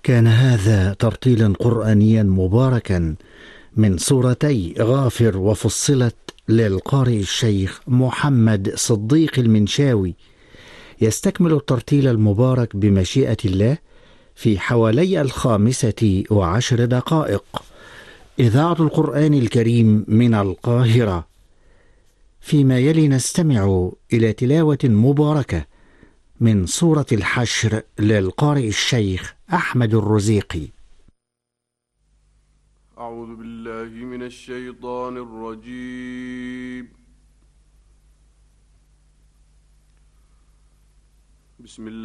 كان هذا ترتيلا قرآنيا مباركا من سورتي غافر وفصلت للقارئ الشيخ محمد صديق المنشاوي، يستكمل الترتيل المبارك بمشيئة الله في حوالي 15 دقائق. إذاعة القرآن الكريم من القاهرة. فيما يلي نستمع إلى تلاوة مباركة من سورة الحشر للقارئ الشيخ أحمد الرزيقي. أعوذ بالله من الشيطان الرجيم. بسم الله